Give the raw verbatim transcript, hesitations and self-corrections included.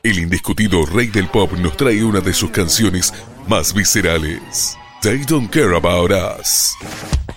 el indiscutido rey del pop nos trae una de sus canciones más viscerales, They Don't Care About Us.